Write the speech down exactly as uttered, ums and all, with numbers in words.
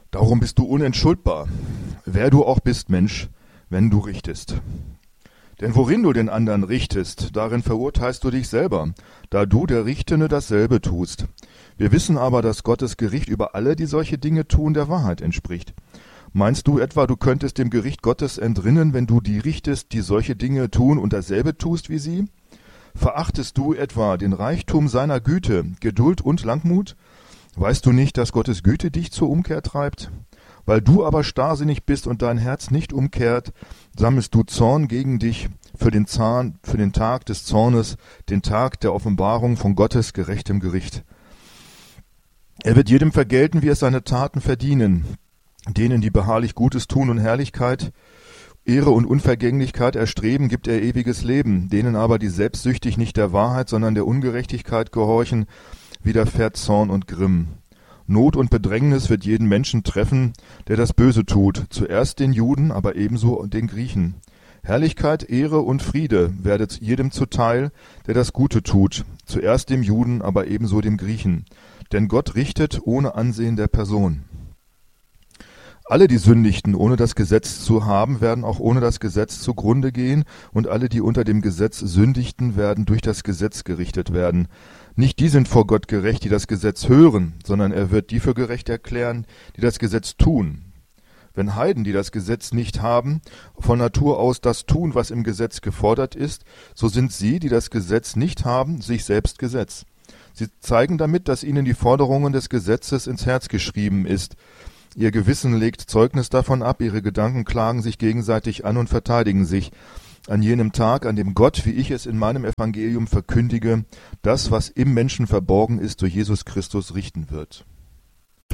Darum bist du unentschuldbar, wer du auch bist, Mensch, wenn du richtest. Denn worin du den anderen richtest, darin verurteilst du dich selber, da du der Richtende dasselbe tust. Wir wissen aber, dass Gottes Gericht über alle, die solche Dinge tun, der Wahrheit entspricht. Meinst du etwa, du könntest dem Gericht Gottes entrinnen, wenn du die richtest, die solche Dinge tun und dasselbe tust wie sie? Verachtest du etwa den Reichtum seiner Güte, Geduld und Langmut? Weißt du nicht, dass Gottes Güte dich zur Umkehr treibt? Weil du aber starrsinnig bist und dein Herz nicht umkehrt, sammelst du Zorn gegen dich für den Zahn, für den Tag des Zornes, den Tag der Offenbarung von Gottes gerechtem Gericht. Er wird jedem vergelten, wie es seine Taten verdienen, denen, die beharrlich Gutes tun und Herrlichkeit, Ehre und Unvergänglichkeit erstreben, gibt er ewiges Leben, denen aber, die selbstsüchtig nicht der Wahrheit, sondern der Ungerechtigkeit gehorchen, widerfährt Zorn und Grimm. Not und Bedrängnis wird jeden Menschen treffen, der das Böse tut, zuerst den Juden, aber ebenso den Griechen. Herrlichkeit, Ehre und Friede werdet jedem zuteil, der das Gute tut, zuerst dem Juden, aber ebenso dem Griechen. Denn Gott richtet ohne Ansehen der Person. Alle, die sündigten, ohne das Gesetz zu haben, werden auch ohne das Gesetz zugrunde gehen, und alle, die unter dem Gesetz sündigten, werden durch das Gesetz gerichtet werden. Nicht die sind vor Gott gerecht, die das Gesetz hören, sondern er wird die für gerecht erklären, die das Gesetz tun. Wenn Heiden, die das Gesetz nicht haben, von Natur aus das tun, was im Gesetz gefordert ist, so sind sie, die das Gesetz nicht haben, sich selbst Gesetz. Sie zeigen damit, dass ihnen die Forderungen des Gesetzes ins Herz geschrieben ist. Ihr Gewissen legt Zeugnis davon ab, ihre Gedanken klagen sich gegenseitig an und verteidigen sich. An jenem Tag, an dem Gott, wie ich es in meinem Evangelium verkündige, das, was im Menschen verborgen ist, durch Jesus Christus richten wird.